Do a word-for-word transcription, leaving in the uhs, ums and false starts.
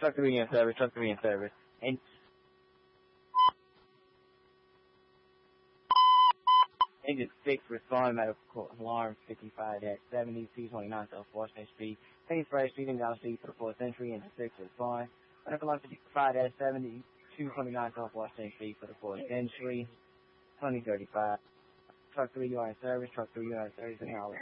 Truck three in service, truck three in service. And engine six, respond medical alarm fifty-five seventy, C twenty-nine, South Washington Street. Thanks for speeding down street for the fourth entry, engine six, respond. Medical alarm fifty-five seventy, two twenty-nine, South Washington Street for the fourth entry, twenty thirty-five. Truck three, you are in service, truck three, you are in service, and